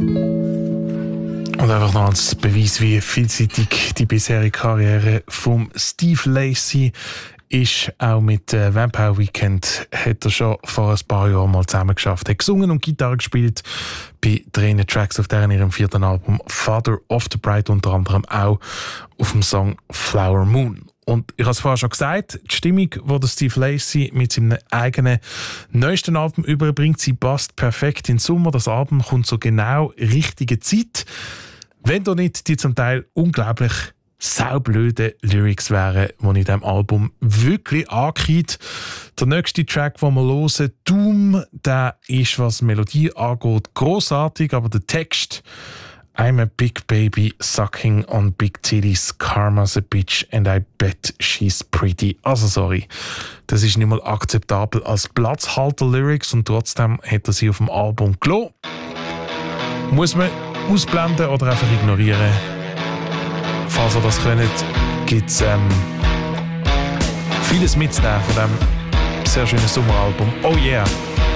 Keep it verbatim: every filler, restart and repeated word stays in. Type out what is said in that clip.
Und einfach noch als Beweis, wie vielseitig die bisherige Karriere von Steve Lacy ist. Auch mit äh, Vampire Weekend hat er schon vor ein paar Jahren mal zusammen geschafft. Er hat gesungen und Gitarre gespielt bei drei Tracks auf deren ihrem vierten Album Father of the Bride, unter anderem auch auf dem Song Flower Moon. Und ich habe es vorher schon gesagt, die Stimmung, die der Steve Lacy mit seinem eigenen neuesten Album überbringt, sie passt perfekt in den Sommer. Das Album kommt zur genau richtigen Zeit. Wenn da nicht die zum Teil unglaublich saublöden Lyrics wären, die in diesem Album wirklich angehen. Der nächste Track, den wir hören, Doom, der ist, was Melodie angeht, grossartig, aber der Text, I'm a big baby sucking on big titties, karma's a bitch and I bet she's pretty. Also sorry, das ist nicht mal akzeptabel als Platzhalter-Lyrics und trotzdem hat er sie auf dem Album gelassen. Muss man ausblenden oder einfach ignorieren. Falls ihr das könnt, gibt es ähm, vieles mitzunehmen von diesem sehr schönen Sommeralbum. Oh yeah!